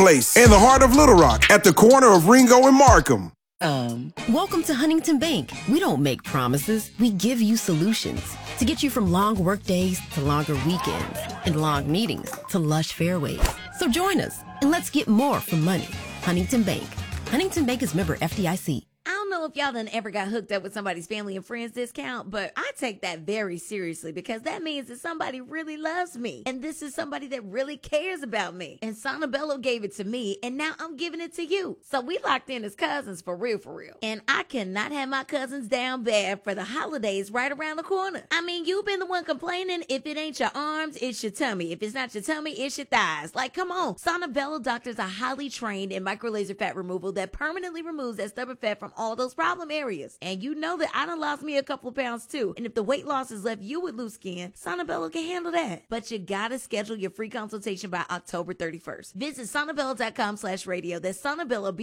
Place in the heart of Little Rock at the corner of Ringo and Markham. Welcome to Huntington Bank. We don't make promises. We give you solutions to get you from long work days to longer weekends and long meetings to lush fairways. So join us and let's get more for money. Huntington Bank. Huntington Bank is member FDIC. I don't know if y'all done ever got hooked up with somebody's family and friends discount, but I take that very seriously because that means that somebody really loves me. And this is somebody that really cares about me. And Sonobello gave it to me, and now I'm giving it to you. So we locked in as cousins for real, for real. And I cannot have my cousins down bad for the holidays right around the corner. I mean, you've been the one complaining. If it ain't your arms, it's your tummy. If it's not your tummy, it's your thighs. Like, come on. Sonobello doctors are highly trained in microlaser fat removal that permanently removes that stubborn fat from all those problem areas. And you know that I done lost me a couple of pounds too. And if the weight loss has left you with loose skin, Sonobello can handle that. But you gotta schedule your free consultation by October 31st. Visit sonobello.com/radio. That's Sonobello,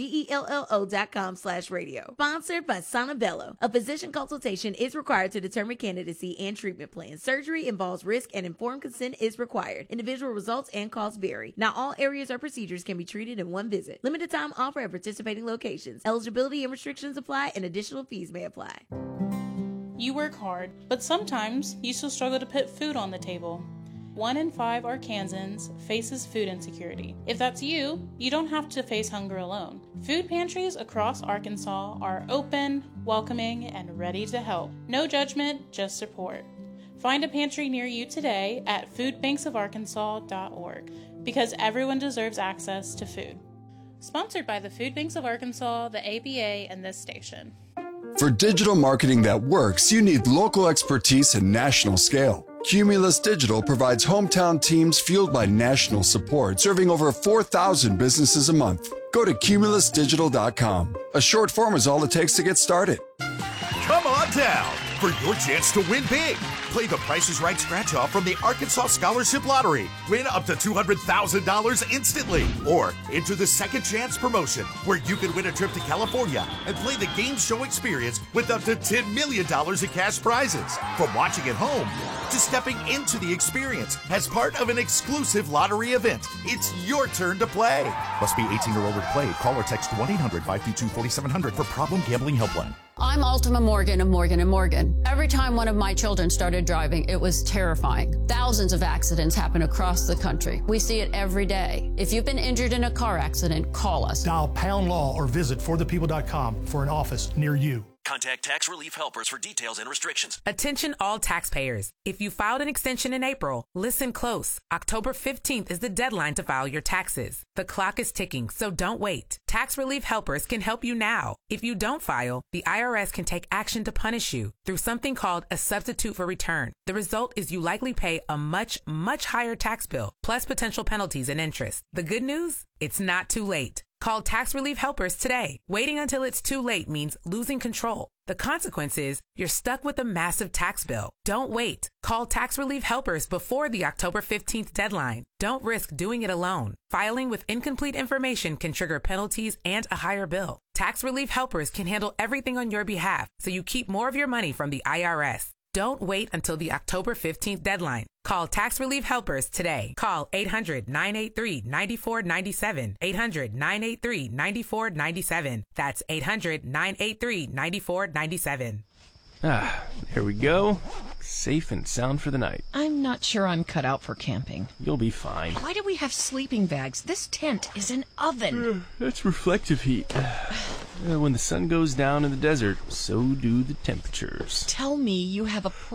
BELLO.com/radio. Sponsored by Sonobello. A physician consultation is required to determine candidacy and treatment plan. Surgery involves risk and informed consent is required. Individual results and costs vary. Not all areas or procedures can be treated in one visit. Limited time offer at participating locations. Eligibility and restrictions apply and additional fees may apply. You work hard, but sometimes you still struggle to put food on the table. 1 in 5 Arkansans faces food insecurity. If that's you, you don't have to face hunger alone. Food pantries across Arkansas are open, welcoming, and ready to help. No judgment, just support. Find a pantry near you today at foodbanksofarkansas.org because everyone deserves access to food. Sponsored by the Food Banks of Arkansas, the ABA, and this station. For digital marketing that works, you need local expertise and national scale. Cumulus Digital provides hometown teams fueled by national support, serving over 4,000 businesses a month. Go to cumulusdigital.com. A short form is all it takes to get started. Come on down for your chance to win big. Play the Price is Right scratch-off from the Arkansas Scholarship Lottery. Win up to $200,000 instantly. Or enter the Second Chance promotion, where you can win a trip to California and play the game show experience with up to $10 million in cash prizes. From watching at home to stepping into the experience as part of an exclusive lottery event, it's your turn to play. Must be 18 or older to play. Call or text 1-800-522-4700 for Problem Gambling Helpline. I'm Ultima Morgan of Morgan & Morgan. Every time one of my children started driving, it was terrifying. Thousands of accidents happen across the country. We see it every day. If you've been injured in a car accident, call us. Dial pound law or visit forthepeople.com for an office near you. Contact Tax Relief Helpers for details and restrictions. Attention all taxpayers. If you filed an extension in April, listen close. October 15th is the deadline to file your taxes. The clock is ticking, so don't wait. Tax Relief Helpers can help you now. If you don't file, the IRS can take action to punish you through something called a substitute for return. The result is you likely pay a much, much higher tax bill, plus potential penalties and interest. The good news? It's not too late. Call Tax Relief Helpers today. Waiting until it's too late means losing control. The consequence is you're stuck with a massive tax bill. Don't wait. Call Tax Relief Helpers before the October 15th deadline. Don't risk doing it alone. Filing with incomplete information can trigger penalties and a higher bill. Tax Relief Helpers can handle everything on your behalf so you keep more of your money from the IRS. Don't wait until the October 15th deadline. Call Tax Relief Helpers today. Call 800-983-9497. 800-983-9497. That's 800-983-9497. Ah, there we go. Safe and sound for the night. I'm not sure I'm cut out for camping. You'll be fine. Why do we have sleeping bags? This tent is an oven. That's reflective heat. When the sun goes down in the desert, so do the temperatures. Tell me you have a